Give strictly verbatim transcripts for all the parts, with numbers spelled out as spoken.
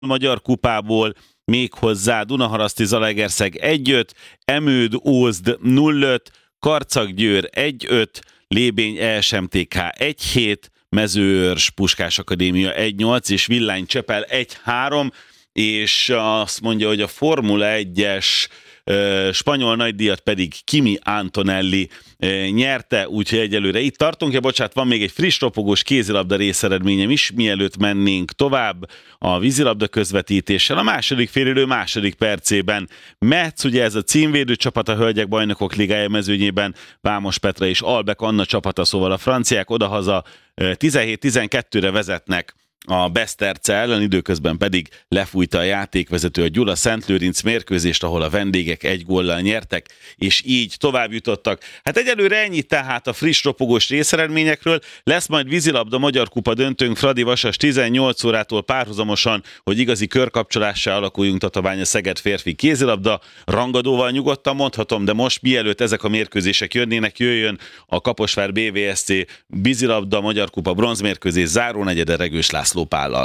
Magyar kupából méghozzá Dunaharaszti Zalaegerszeg egy öt, Emőd Ózd nulla öt, Karcag-Győr egy öt, Lébény e es em té ká egy hét, Mezőőrs Puskás Akadémia egy nyolc és Villány Csepel egy három, és azt mondja, hogy a Formula egyes spanyol nagydíjat pedig Kimi Antonelli nyerte, úgyhogy egyelőre itt tartunk. Ja, bocsánat, van még egy friss ropogós kézilabda részeredményem is, mielőtt mennénk tovább a vízilabda közvetítéssel. A második félidő második percében Metz, ugye ez a címvédő csapat a Hölgyek Bajnokok Ligája mezőnyében, Vámos Petra és Albek Anna csapata, szóval a franciák odahaza tizenhét tizenkettőre vezetnek a Beszterce ellen, időközben pedig lefújta a játékvezető a Gyula Szentlőrinc mérkőzést, ahol a vendégek egy góllal nyertek, és így tovább jutottak. Hát egyelőre ennyit tehát a friss ropogós részeredményekről. Lesz majd vízilabda Magyar Kupa döntőnk Fradi Vasas tizennyolc órától párhuzamosan, hogy igazi körkapcsolással alakuljunk Tatabánya Szeged férfi kézilabda rangadóval, nyugodtan mondhatom, de most mielőtt ezek a mérkőzések jönnének, jöjjön a Kaposvár bé vé es cé vízilabda Magyar Kupa bronzmérkőzés zárónegyede Regős László Pállal.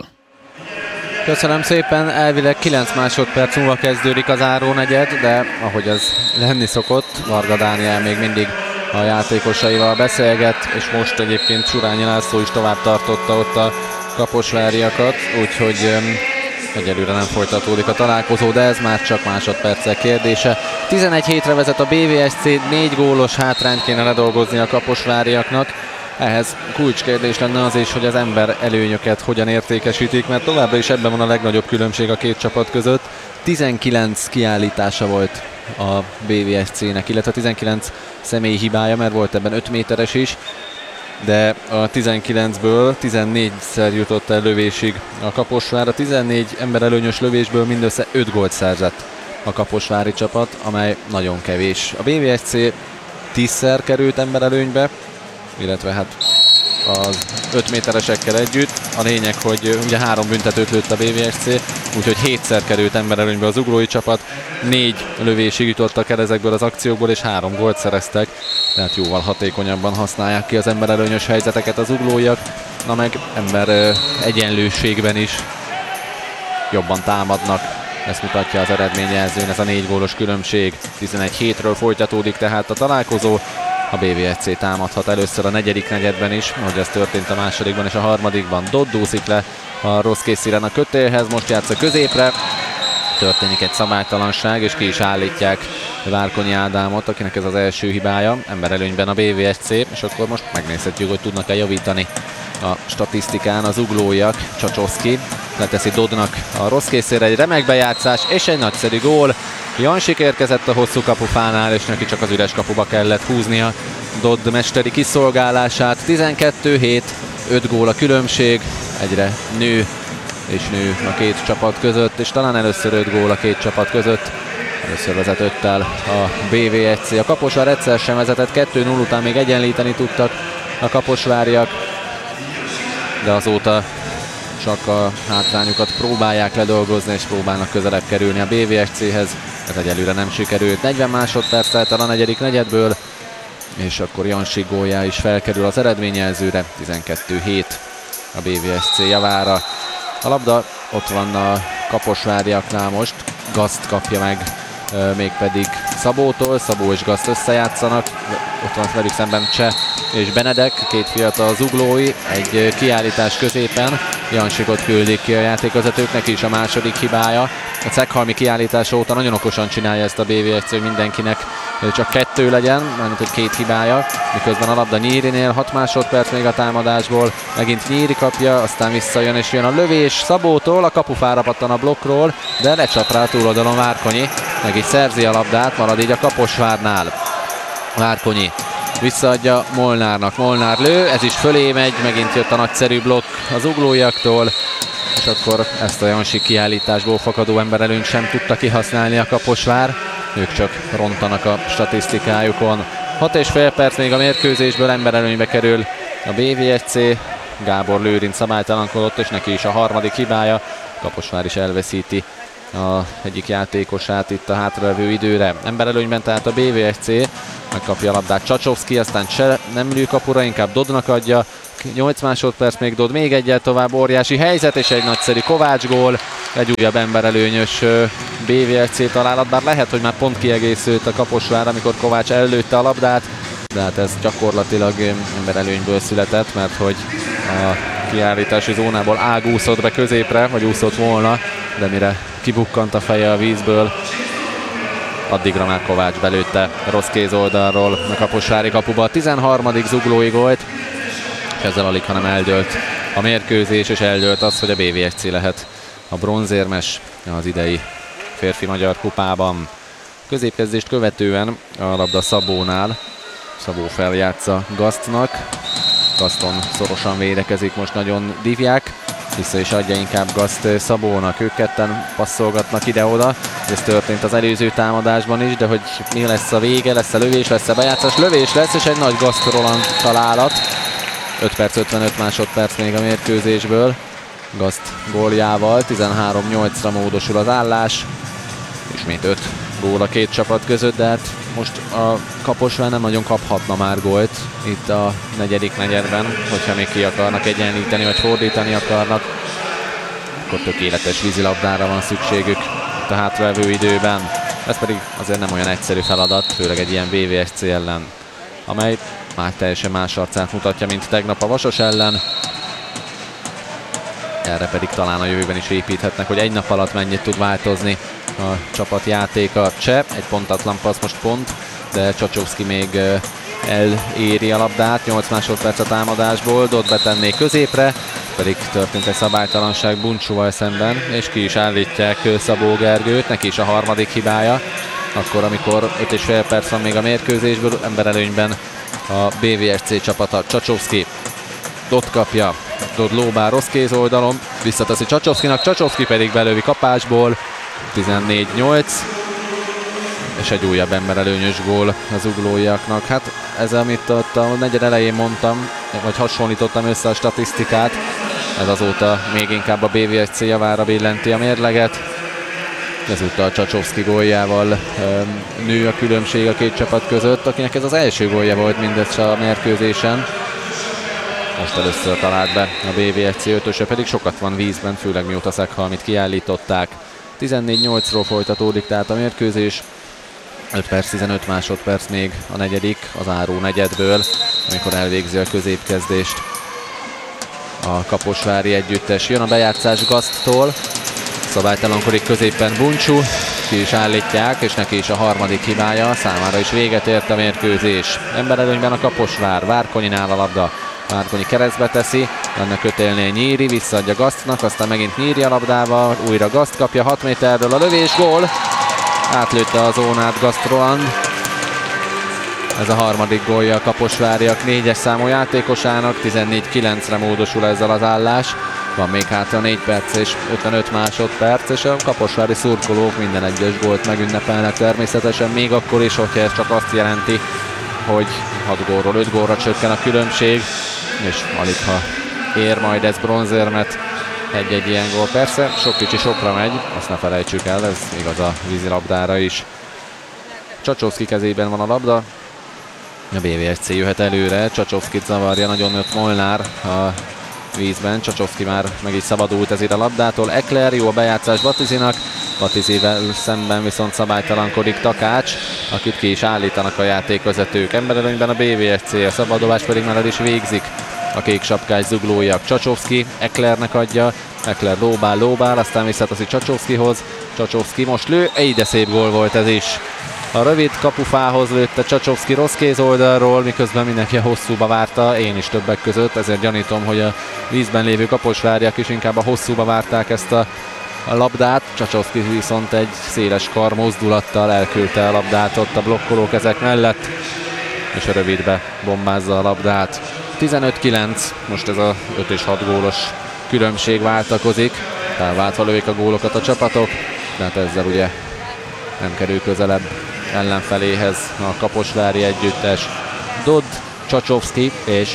Köszönöm szépen, elvileg kilenc másodperc múlva kezdődik az zárónegyed, de ahogy az lenni szokott, Varga Dániel még mindig a játékosaival beszélget, és most egyébként Surányi László is tovább tartotta ott a kaposváriakat, úgyhogy um, egyelőre nem folytatódik a találkozó, de ez már csak másodpercek kérdése. tizenegy hétre vezet a bé vé es cé, négy gólos hátrányt kéne ledolgozni a kaposváriaknak. Ehhez kulcskérdés lenne az is, hogy az ember előnyöket hogyan értékesítik, mert továbbra is ebben van a legnagyobb különbség a két csapat között. tizenkilenc kiállítása volt a bé vé es cének, illetve tizenkilenc személyi hibája, mert volt ebben öt méteres is, de a tizenkilencből tizennégyszer jutott el lövésig a Kaposvár. A tizennégy ember előnyös lövésből mindössze öt gólt szerzett a kaposvári csapat, amely nagyon kevés. A bé vé es cé tízszer került ember előnybe, illetve hát az öt méteresekkel együtt. A lényeg, hogy ugye három büntetőt lőtt a bé vé es cé, úgyhogy hétszer került ember előnybe az uglói csapat, négy lövésig jutottak el ezekből az akciókból, és három gólt szereztek, tehát jóval hatékonyabban használják ki az ember előnyös helyzeteket az uglóiak, na meg ember egyenlőségben is jobban támadnak. Ezt mutatja az eredményjelzőn, ez a négy gólos különbség. tizenegy hétről folytatódik tehát a találkozó. A bé vé es cé támadhat először a negyedik negyedben is, ahogy ez történt a másodikban és a harmadikban. Dodd úszik le a rossz készíren a kötélhez, most játsz a középre. Történik egy szabálytalanság, és ki is állítják Várkonyi Ádámot, akinek ez az első hibája. Ember előnyben a bé vé es cé, és akkor most megnézhetjük, hogy tudnak-e javítani a statisztikán az uglóiak. Csacsovszki leteszi Doddnak a rossz készére, egy remek bejátszás és egy nagyszerű gól. Jansik érkezett a hosszú kapufánál, és neki csak az üres kapuba kellett húznia Dodd mesteri kiszolgálását. tizenkettő hét, öt gól a különbség, egyre nő és nő a két csapat között, és talán először öt gól a két csapat között. Először vezet öttel a bé vé es cé. A Kaposvár egyszer sem vezetett, kettő null után még egyenlíteni tudtak a kaposváriak, de azóta csak a hátrányukat próbálják ledolgozni, és próbálnak közelebb kerülni a bé vé es céhez. Ez egyelőre nem sikerült. negyven másodperc telt el a negyedik negyedből, és akkor Jansik gólja is felkerül az eredményjelzőre. tizenkettő hét a bé vé es cé javára. A labda ott van a kaposváriaknál most. Gaszt kapja meg, mégpedig Szabótól. Szabó és Gaszt összejátszanak. Ott van velük szemben Cseh és Benedek, két fiatal zuglói, egy kiállítás középen. Jansikot küldik ki a játékvezetők, neki is a második hibája. A Ceghalmi kiállítás óta nagyon okosan csinálja ezt a bé vé es cé, hogy mindenkinek csak kettő legyen, mármint hogy két hibája. Miközben a labda Nyírinél, hat másodperc még a támadásból. Megint Nyíri kapja, aztán visszajön és jön a lövés Szabótól, a kapufára pattan a blokkról, de lecsap rá a túloldalon Várkonyi. Meg is szerzi a labdát, marad így a Kaposvárnál. Várkonyi visszaadja Molnárnak, Molnár lő, ez is fölé megy, megint jött a nagyszerű blokk az uglóiaktól, és akkor ezt a Jansik kiállításból fakadó emberelőnyt sem tudta kihasználni a Kaposvár, ők csak rontanak a statisztikájukon. hat és fél perc még a mérkőzésből, emberelőnybe kerül a bé vé es cé, Gábor Lőrinc szabálytalankodott, és neki is a harmadik hibája, Kaposvár is elveszíti a egyik játékosát itt a hátralevő időre. Emberelőnyben tehát a bé vé es cé, megkapja a labdát Csacsovszki, aztán se nem lő kapura, inkább Doddnak adja, nyolc másodperc még Dodd még egyet tovább, óriási helyzet és egy nagyszerű Kovács gól. Egy újabb emberelőnyös bé vé es cé találat, bár lehet, hogy már pont kiegészült a Kaposvár, amikor Kovács ellőtte a labdát, de hát ez gyakorlatilag emberelőnyből született, mert hogy a kiállítási zónából ágúszott be középre, vagy úszott volna, de mire kibukkant a feje a vízből, addigra már Kovács belőtte rossz kéz oldalról a kaposvári kapuba a tizenharmadik zuglói gólt, és ezzel alig, hanem eldőlt a mérkőzés, és eldőlt az, hogy a bé vé es cé lehet a bronzérmes az idei férfi magyar kupában. Középkezdést követően a labda Szabónál, Szabó feljátsza Gasztnak, Gaszton szorosan védekezik most nagyon Divják, vissza is adja inkább Gaszt Szabónak, ők ketten passzolgatnak ide-oda, ez történt az előző támadásban is, de hogy mi lesz a vége, lesz-e lövés, lesz-e bejátszás, lövés lesz, és egy nagy Gaszt Roland találat, öt perc ötvenöt másodperc még a mérkőzésből, Gaszt góljával, tizenhárom nyolcra módosul az állás, ismét öt gól a két csapat között, de hát most a Kaposvár nem nagyon kaphatna már gólt itt a negyedik negyedben, hogyha még ki akarnak egyenlíteni, vagy fordítani akarnak, akkor tökéletes vízilabdára van szükségük itt a hátralévő időben. Ez pedig azért nem olyan egyszerű feladat, főleg egy ilyen bé vé es cé ellen, amely már teljesen más arcát mutatja, mint tegnap a Vasas ellen. Erre pedig talán a jövőben is építhetnek, hogy egy nap alatt mennyit tud változni a csapat játéka. Cseh, egy pontatlan passz most pont, de Csacsovszki még eléri a labdát, nyolc másodperc a támadásból, Dodd betenné középre, pedig történt egy szabálytalanság Buncsúval szemben, és ki is állítják Szabó Gergőt, neki is a harmadik hibája, akkor amikor öt és fél perc van még a mérkőzésből, emberelőnyben a bé vé es cé csapata. Csacsovszki, Dodd kapja, Dodd lóbál rossz kéz oldalon, visszateszi Csacsovszkinak, Csacsovszki pedig belövi kapásból, tizennégy nyolc, és egy újabb emberelőnyös gól az uglóiaknak. Hát ez, amit ott a negyed elején mondtam, vagy hasonlítottam össze a statisztikát, ez azóta még inkább a bé vé es cé javára billenti a mérleget. Ezúttal Csacsovszki góljával um, nő a különbség a két csapat között, akinek ez az első gólja volt mindez a mérkőzésen. Most először talált be a bé vé es cé ötöse, pedig sokat van vízben, főleg mióta Szeghalmit kiállították. tizennégy nyolcról folytatódik tehát a mérkőzés. öt perc tizenöt másodperc még a negyedik, az áró negyedből, amikor elvégzi a középkezdést a kaposvári együttes. Jön a bejátszás Gaszttól, szabálytalankodik középen Buncsú, ki is állítják, és neki is a harmadik hibája, számára is véget ért a mérkőzés. Emberelőnyben a Kaposvár, Várkonyinál a labda, Várkonyi keresztbe teszi, annak kötélnél Nyíri, visszaadja Gasztnak, aztán megint Nyíri a labdával, újra Gaszt kapja hat méterről a lövés, gól! Átlőtte a zónát Gaszt Roland. Ez a harmadik gólja a kaposváriak négyes számú játékosának, tizennégy kilencre módosul ezzel az állás. Van még hátra négy perc és ötvenöt másodperc, és a kaposvári szurkolók minden egyes gólt megünnepelnek természetesen, még akkor is, hogyha ez csak azt jelenti, hogy hat gólról öt gólra csökken a különbség, és alig ha ér majd ez bronzérmet egy-egy ilyen gól. Persze, sok kicsi sokra megy, azt ne felejtsük el, ez igaz a vízilabdára is. Csacsovszki kezében van a labda, a bé vé es cé jöhet előre, Csacsovszkit zavarja nagyon öt Molnár a vízben, Csacsovszki már meg is szabadult ezért a labdától. Ekler, jó a bejátszás Batizinak, Batizivel szemben viszont szabálytalankodik Takács, akit ki is állítanak a játékvezetők. Emberelőnyben a bé vé es cé, a szabadobás pedig már el is végzik a kék sapkás zuglóiak. Csacsovszki Eklernek adja, Ekler lóbál, lóbál, aztán visszateszi Csacsovszkihoz, Csacsovszki most lő, egy de szép gól volt ez is. A rövid kapufához lőtte Csacsovszki rossz kéz oldalról, miközben mindenki a hosszúba várta, én is többek között, ezért gyanítom, hogy a vízben lévő kaposváriak is inkább a hosszúba várták ezt a, a labdát. Csacsovszki viszont egy széles kar mozdulattal elküldte a labdát ott a blokkoló kezek mellett, és a rövidbe bombázza a labdát. tizenöt kilenc, most ez a öt és hat gólos különbség váltakozik, felváltva lövik a gólokat a csapatok, de hát ezzel ugye nem kerül közelebb ellenfeléhez a kaposvári együttes. Dodd, Csacsovszki és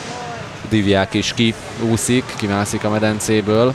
Divják is kiúszik, kimászik a medencéből.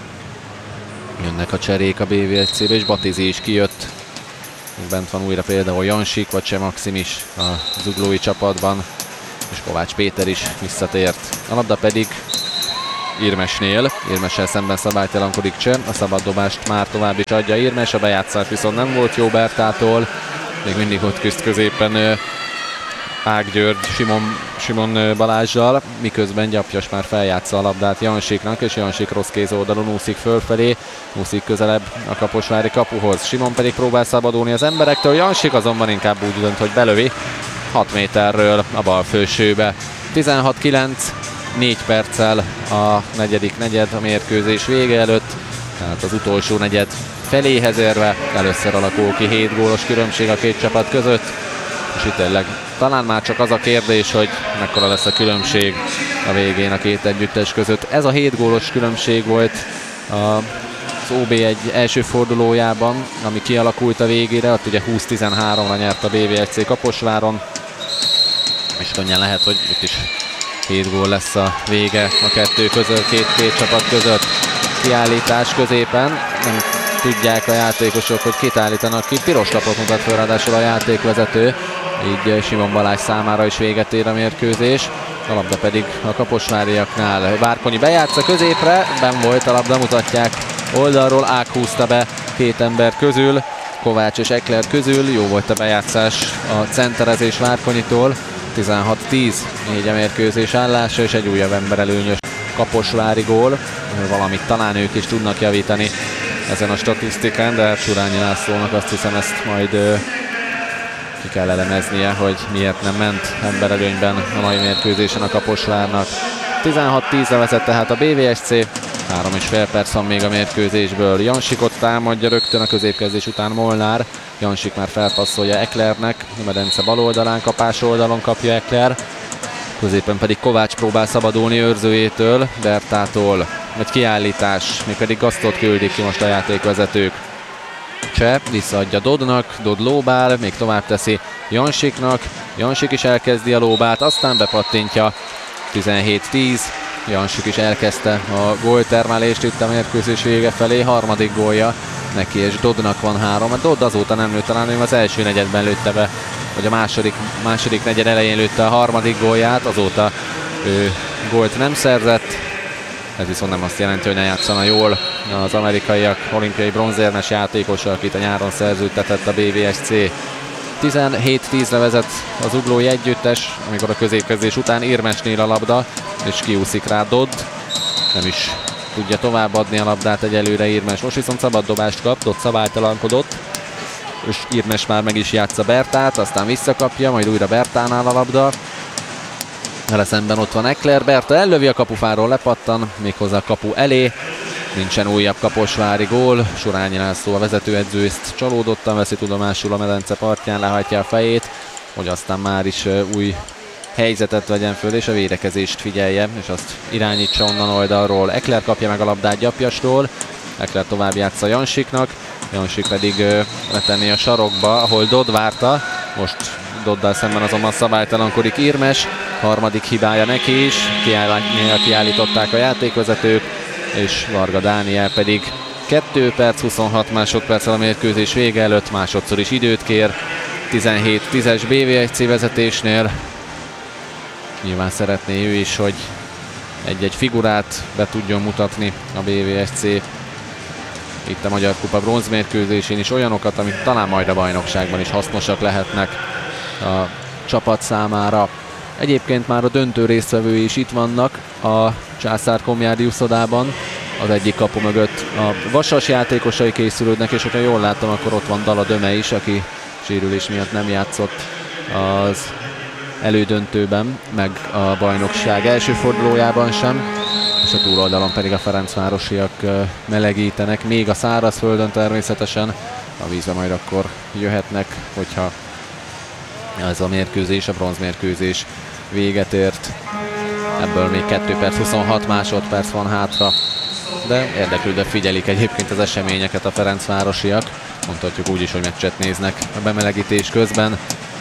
Jönnek a cserék a bé vé es cé-be, és Batizi is kijött. Bent van újra például Jansik, vagy se Maxim is a zuglói csapatban. és Kovács Péter is visszatért. A labda pedig Irmesnél. Irmessel szemben szabálytalankodik Cseh, a szabad dobást már tovább is adja Irmes, a bejátszás viszont nem volt jó Bertától. Még mindig ott küzd középen Ág György Simon, Simon Balázsjal, miközben Gyapjas már feljátsza a labdát Jansiknak, és Jansik rossz kéz oldalon úszik fölfelé, úszik közelebb a kaposvári kapuhoz. Simon pedig próbál szabadulni az emberektől, Jansik azonban inkább úgy dönt, hogy belövi hat méterről a bal fősőbe. tizenhat kilenc, négy perccel a negyedik negyed a mérkőzés vége előtt, tehát az utolsó negyed feléhez érve először alakul ki hét gólos különbség a két csapat között, és itt tényleg talán már csak az a kérdés, hogy mekkora lesz a különbség a végén a két együttes között. Ez a hét gólos különbség volt az o bé egy első fordulójában, ami kialakult a végére, ott ugye húsz tizenháromra nyert a bé vé egy cé Kaposváron, és könnyen lehet, hogy itt is hét gól lesz a vége a kettő között, két, két csapat között. Kiállítás középen, nem tudják a játékosok, hogy kit állítanak ki. Piros lapot mutat fel ráadásul a játékvezető, így Simon Balázs számára is véget ér a mérkőzés. A labda pedig a kaposváriaknál. Várkonyi bejátsza középre, benn volt a labda, mutatják oldalról, Ág húzta be két ember közül, Kovács és Ekler közül. Jó volt a bejátszás a centerezés Várkonyitól. tizenhat tíz, négy a mérkőzés állása, és egy újabb emberelőnyös kaposvári gól. Valamit talán ők is tudnak javítani ezen a statisztikán, de Surányi Lászlónak azt hiszem ezt majd ö, ki kell elemeznie, hogy miért nem ment emberelőnyben a mai mérkőzésen a Kaposvárnak. tizenhat tízre vezet tehát a bé vé es cé, három és fél perc van még a mérkőzésből. Jansikot támadja rögtön a középkezdés után Molnár. Jansik már felpasszolja Eklernek, a medence bal oldalán, kapás oldalon kapja Ekler. Középen pedig Kovács próbál szabadulni őrzőjétől, Bertától. Egy kiállítás, még pedig Gasztot küldik ki most a játékvezetők. Cseh visszaadja Dodnak, Dodd lóbál, még tovább teszi Jansiknak. Jansik is elkezdi a lóbát, aztán bepattintja. tizenhét tíz. Jansik is elkezdte a góltermelést itt a mérkőzés vége felé, harmadik gólja neki, és Doddnak van három. A Dodd azóta nem lőtt, talán ő az első negyedben lőtte be, vagy a második, második negyed elején lőtte a harmadik gólját, azóta ő gólt nem szerzett. Ez viszont nem azt jelenti, hogy ne játszana jól az amerikaiak olimpiai bronzérmes játékosa, akit a nyáron szerződtetett a bé vé es cé. tizenhét tízre vezet az uglói együttes, amikor a középkezdés után Irmesnél a labda, és kiúszik rá Dodd. Nem is tudja továbbadni a labdát egyelőre Irmes. Most viszont szabad dobást kap, Dodd szabálytalankodott, és Irmes már meg is játsza Bertát, aztán visszakapja, majd újra Bertánál a labda. Vele szemben ott van Ekler, Berta ellövi a kapufáról, lepattan, méghozzá a kapu elé. Nincsen újabb kaposvári gól. Surányi László, a vezetőedző, ezt csalódottan veszi tudomásul a medence partján, lehajtja a fejét, hogy aztán már is új helyzetet vegyen föl, és a védekezést figyelje, és azt irányítsa onnan oldalról. Ekler kapja meg a labdát Gyapjastól, Ekler tovább játsza Jansiknak, Jansik pedig letenni a sarokba, ahol Dodd várta. Most Doddal szemben azonban szabálytalankodik Irmes, harmadik hibája neki is, kiállították a játékvezetők, és Varga Dániel pedig kettő perc, huszonhat másodperccel a mérkőzés vége előtt másodszor is időt kér. tizenhét tízes bé vé egy cé vezetésnél. Nyilván szeretné ő is, hogy egy-egy figurát be tudjon mutatni a bé vé es cé itt a Magyar Kupa bronzmérkőzésén is, olyanokat, amik talán majd a bajnokságban is hasznosak lehetnek a csapat számára. Egyébként már a döntő résztvevői is itt vannak a Császár-Komjádi uszodában, az egyik kapu mögött a Vasas játékosai készülődnek, és hogyha jól látom, akkor ott van Dala Döme is, aki sérülés miatt nem játszott az elődöntőben, meg a bajnokság első fordulójában sem, és a túloldalon pedig a ferencvárosiak melegítenek, még a szárazföldön természetesen, a vízbe majd akkor jöhetnek, hogyha ez a mérkőzés, a bronzmérkőzés véget ért. Ebből még kettő perc, huszonhat másodperc van hátra, de érdeklődve figyelik egyébként az eseményeket a ferencvárosiak. Mondhatjuk úgy is, hogy meccset néznek a bemelegítés közben.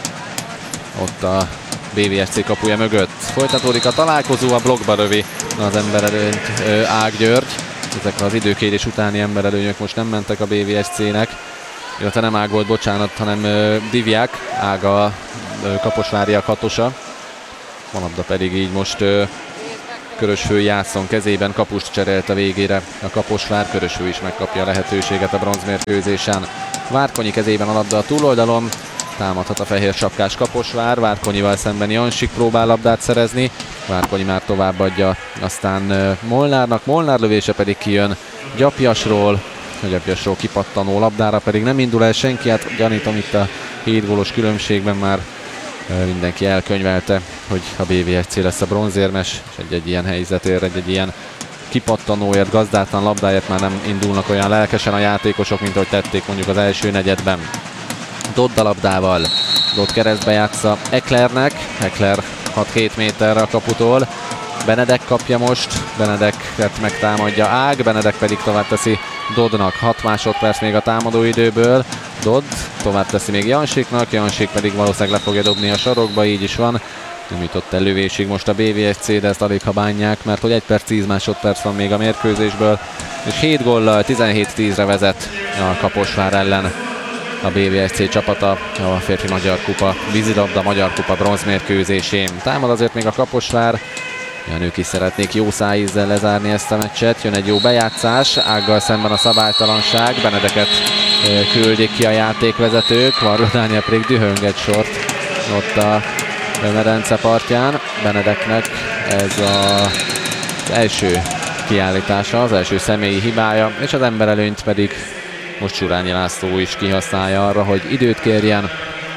Ott a bé vé es cé kapuja mögött folytatódik a találkozó, a blokkba lövi az emberelőnyt Ág György. Ezek az időkérés utáni emberelőnyök most nem mentek a bé vé es cének, illetve nem Ág volt, bocsánat, hanem Divják, Ág a kaposváriak hatosa. a labda pedig így most ö, Köröshő Jászon kezében, kapust cserélt a végére a Kaposvár, Köröshő is megkapja a lehetőséget a bronzmérkőzésen. Várkonyi kezében a labda a túloldalon, támadhat a fehér sapkás Kaposvár, Várkonyival szemben Jansik próbál labdát szerezni, Várkonyi már továbbadja aztán Molnárnak, Molnár lövése pedig kijön Gyapjasról, a Gyapjasról kipattanó labdára pedig nem indul el senki, hát gyanítom itt a hét gólos különbségben már mindenki elkönyvelte, hogy a bé vé es cé lesz a bronzérmes, és egy-egy ilyen helyzetért, egy-egy ilyen kipattanóért, gazdátlan labdáért már nem indulnak olyan lelkesen a játékosok, mint ahogy tették mondjuk az első negyedben. Dodd a labdával, Dodd keresztbe játsza Eklernek, Ekler hat-hét méterre a kaputól, Benedek kapja most, Benedeket megtámadja Ág, Benedek pedig tovább teszi Doddnak, hat másodperc még a támadóidőből, Dodd tovább teszi még Jansiknak, Jansik pedig valószínűleg le fogja dobni a sarokba, így is van. Nem jutott el lövésig most a bé vé es cé, de ezt alig ha bánják, mert hogy egy perc tíz másodperc van még a mérkőzésből, és hét góllal tizenhét tízre vezet a Kaposvár ellen a bé vé es cé csapata a férfi Magyar Kupa, vízilabda Magyar Kupa bronzmérkőzésén. Támad azért még a Kaposvár, a nők is szeretnék jó szájízzel lezárni ezt a meccset, jön egy jó bejátszás, Ággal szemben a szabálytalanság, Benedeket küldik ki a játékvezetők, Varga Dániel pedig dühöng egy sort ott a medence partján. Benedeknek ez a, az első kiállítása, az első személyi hibája, és az emberelőnyt pedig most Surányi László is kihasználja arra, hogy időt kérjen.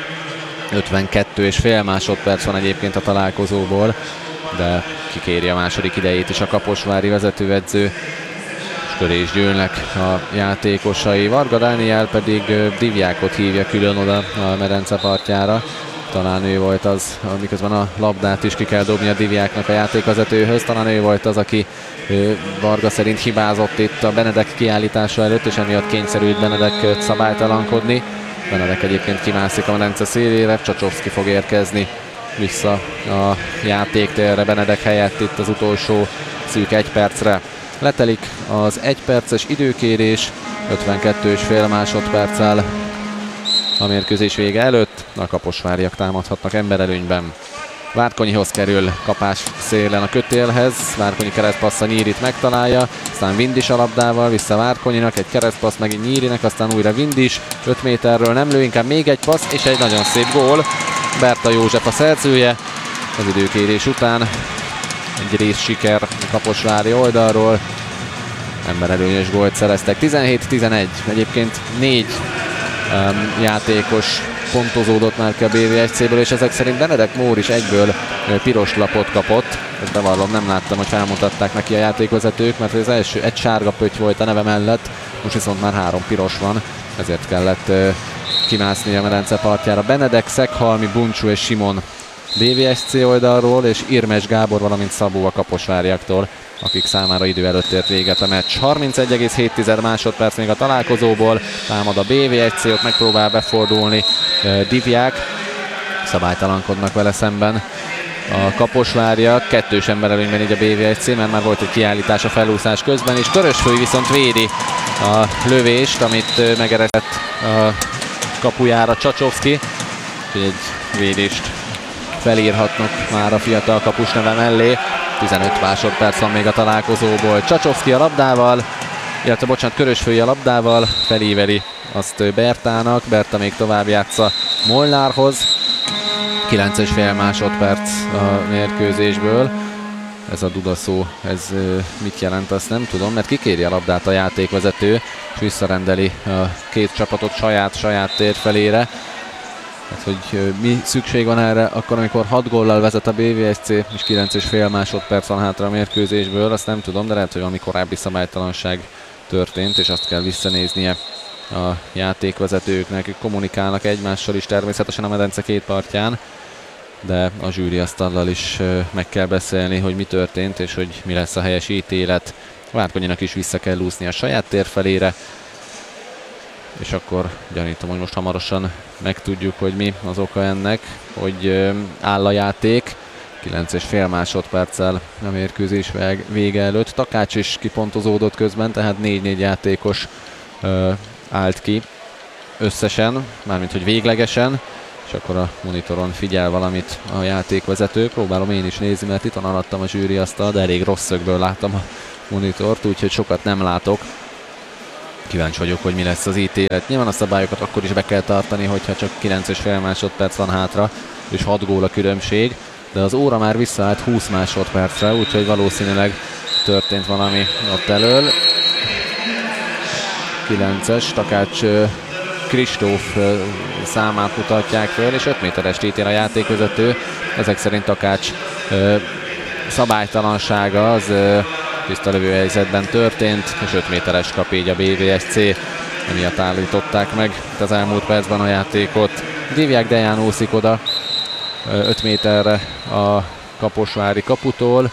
ötvenkettő és fél másodperc van egyébként a találkozóból, de kikéri a második idejét is a kaposvári vezetőedző, és köré is gyűlnek a játékosai. Varga Dániel pedig Diviákot hívja külön oda a medence partjára. Talán ő volt az, miközben a labdát is ki kell dobni a Diviáknak a játékvezetőhöz, talán ő volt az, aki Varga szerint hibázott itt a Benedek kiállítása előtt, és emiatt kényszerült Benedek szabálytalankodni. Benedek egyébként kimászik a medence szélére, Csacsovszki fog érkezni vissza a játéktérre Benedek helyett itt az utolsó szűk egy percre. Letelik az egy perces időkérés, ötvenkettő és fél másodperccel a mérkőzés vége előtt. A kaposváriak támadhatnak emberelőnyben. Várkonyihoz kerül kapás szélen a kötélhez, Várkonyi keresztpassza Nyírit megtalálja, aztán Vindis a labdával, vissza Várkonyinak, egy keresztpassz megint Nyírinek, aztán újra Vindis, öt méterről nem lő, inkább még egy passz, és egy nagyon szép gól. Berta József a szerzője az időkérés után. Egy rész siker a kaposvári oldalról. Emberelőnyös gólt szereztek. tizenhét tizenegy. Egyébként négy um, játékos pontozódott már ki a bé vé es céből, és ezek szerint Benedek Mór is egyből piros lapot kapott. Ezt bevallom, nem láttam, hogy felmutatták neki a játékvezetők, mert az első egy sárga pötty volt a neve mellett, most viszont már három piros van, ezért kellett uh, kimászni a medence partjára. Benedek, Szeghalmi, Buncsú és Simon bé vé es cé oldalról, és Irmes Gábor, valamint Szabó a kaposváriaktól, akik számára idő előtt ért véget a meccs. harmincegy egész hét másodperc még a találkozóból, támad a bé vé es cé, ott megpróbál befordulni uh, Diviák, szabálytalankodnak vele szemben a kaposváriak, kettős emberelőnyben így a bé vé es cé, mert már volt egy kiállítás a felúszás közben, és Köröshő viszont védi a lövést, amit megeresztett a kapujára Csacsovszki, úgyhogy egy védést felírhatnak már a fiatal kapus neve mellé. tizenöt másodperc van még a találkozóból. Csacsovszki a labdával, illetve bocsánat, Köröshő a labdával, felíveli azt Bertának, Berta még tovább játsza Molnárhoz. kilenc és fél másodperc a mérkőzésből. Ez a dudaszó, ez mit jelent, azt nem tudom, mert kikéri a labdát a játékvezető, és visszarendeli a két csapatot saját-saját tér felére. Hát, hogy mi szükség van erre, akkor amikor hat góllal vezet a bé vé es cé, és kilenc és fél másodperc van hátra a mérkőzésből, azt nem tudom, de lehet, hogy valami korábbi szabálytalanság történt, és azt kell visszanéznie a játékvezetőknek, ők kommunikálnak egymással is természetesen a medence két partján, de a zsűri asztallal is meg kell beszélni, hogy mi történt, és hogy mi lesz a helyes ítélet. Várkonyinak is vissza kell úszni a saját tér felére, és akkor gyanítom, hogy most hamarosan megtudjuk, hogy mi az oka ennek, hogy áll a játék. kilenc és fél másodperccel a mérkőzés vége előtt. Takács is kipontozódott közben, tehát négy-négy játékos ö, állt ki összesen, mármint hogy véglegesen, és akkor a monitoron figyel valamit a játékvezető. Próbálom én is nézni, mert itt van alattam a zsűriasztal, de elég rossz szögből láttam a monitort, úgyhogy sokat nem látok. Kíváncsi vagyok, hogy mi lesz az ítélet. Nyilván a szabályokat akkor is be kell tartani, hogyha csak kilenc és fél másodperc van hátra, és hat gól a különbség, de az óra már visszaállt húsz másodpercre, úgyhogy valószínűleg történt valami ott elől. kilences, Takács Kristóf számát mutatják föl, és öt méterest ítél a játékvezető. Ezek szerint Takács szabálytalansága az tiszta lövő helyzetben történt, és öt méteres kap így a bé vé es cé, emiatt állították meg az elmúlt percben a játékot. Diviák Deján úszik oda öt méterre a kaposvári kaputól,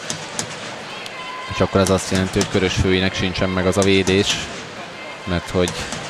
és akkor ez azt jelenti, hogy Körösfőinek sincsen meg az a védés, mert hogy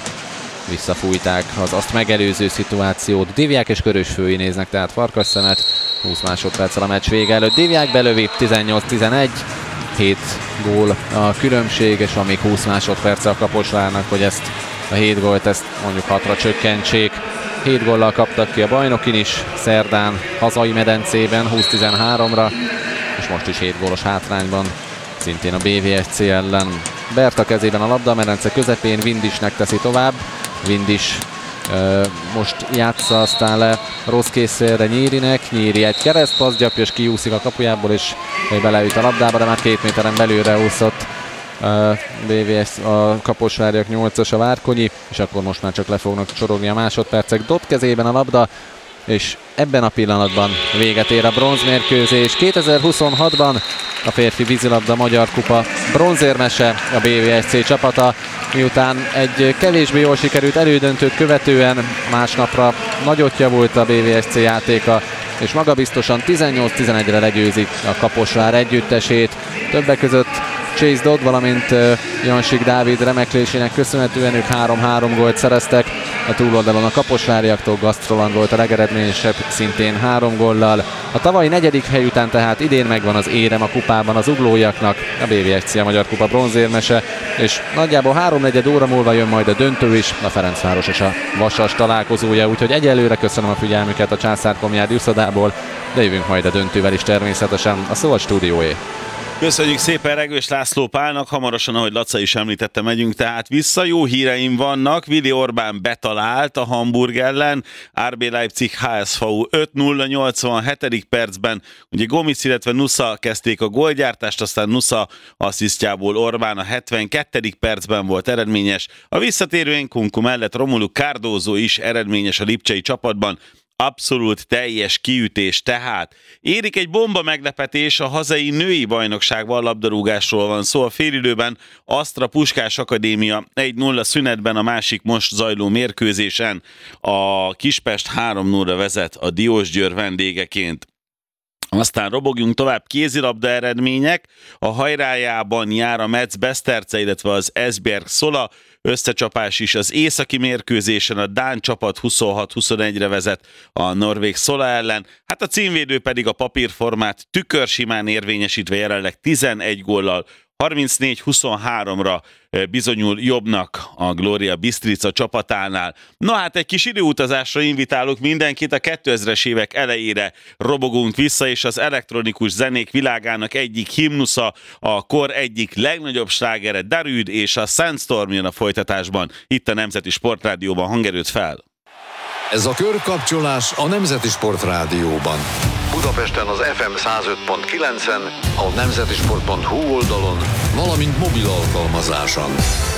visszafújták az azt megelőző szituációt. Diviák és Körösfői néznek tehát farkasszemet, húsz másodperccel a meccs vége előtt. Diviák belövi, tizennyolc tizenegy, hét gól a különbség, és van még húsz másodperccel a Kaposvárnak, hogy ezt a hét gólt ezt mondjuk hatra csökkentsék. hét góllal kaptak ki a bajnokin is, szerdán hazai medencében húsz tizenháromra, és most is hét gólos hátrányban, szintén a bé vé es cé ellen. Berta kezében a labda, a medence közepén, Vindisnek teszi tovább. Vindis uh, most játsza aztán le rossz készélre Nyírinek. Nyíri egy keresztpassz, gyapjas kiúszik a kapujából, és beleüt a labdába, de már két méteren belőle úszott uh, bé vé es, a kaposváriak nyolcas a Várkonyi, és akkor most már csak le fognak csorogni a másodpercek. Dott kezében a labda, és ebben a pillanatban véget ér a bronzmérkőzés. kétezer-huszonhatban a férfi vízilabda Magyar Kupa bronzérmese a bé vé es cé csapata, miután egy kevésbé jól sikerült elődöntőt követően másnapra nagyot javult a bé vé es cé játéka, és magabiztosan tizennyolc tizenegyre legyőzik a Kaposvár együttesét. Többek között Chase Dodd, valamint uh, Jansik Dávid remeklésének köszönhetően ők három-három gólt szereztek. A túloldalon a kaposváriaktól Gaszt Roland volt a legeredményesebb, szintén három góllal. A tavalyi negyedik hely után tehát idén megvan az érem a kupában az uglóiaknak, a bé vé es cé a Magyar Kupa bronzérmese, és nagyjából háromnegyed óra múlva jön majd a döntő is, a Ferencváros és a Vasas találkozója, úgyhogy egyelőre köszönöm a figyelmüket a Császár-Komjádi uszodából, de jövünk majd a döntővel is természetesen. A szó a stúdióé. Köszönjük szépen Regős László Pálnak, hamarosan, ahogy Laca is említette, megyünk tehát vissza. Jó híreim vannak, Vili Orbán betalált a Hamburg ellen, er bé Leipzig há es vé öt nulla nyolcvanhetedik percben, ugye Gomic, illetve Nusza kezdték a gólgyártást, aztán Nusza asszisztjából Orbán a hetvenkettedik percben volt eredményes. A visszatérő Nkunku mellett Romelu Cardozo is eredményes a lipcsei csapatban. Abszolút teljes kiütés tehát. Érik egy bomba meglepetés, a hazai női bajnokságban, labdarúgásról van szó. A félidőben Asztra Puskás Akadémia egy nulla szünetben, a másik most zajló mérkőzésen a Kispest három nulla vezet a Diósgyőr vendégeként. Aztán robogjunk tovább, kézilabda eredmények. A hajrájában jár a Metz Beszterce, illetve az Esbjerg Szola. Összecsapás is az északi mérkőzésen, a dán csapat huszonhat huszonegyre vezet a norvég Szola ellen. Hát a címvédő pedig a papírformát tükörsimán érvényesítve jelenleg tizenegy góllal harmincnégy huszonháromra bizonyul jobbnak a Gloria Bistrica csapatánál. Na hát egy kis időutazásra invitálok mindenkit, a kétezres évek elejére robogunk vissza, és az elektronikus zenék világának egyik himnusza, a kor egyik legnagyobb slágere, Darude és a Sandstorm jön a folytatásban, itt a Nemzeti Sportrádióban. Hangerőt fel! Ez a körkapcsolás a Nemzeti Sportrádióban. Budapesten az ef em száz öt pont kilencen, a nemzetisport pont hu oldalon, valamint mobil alkalmazáson.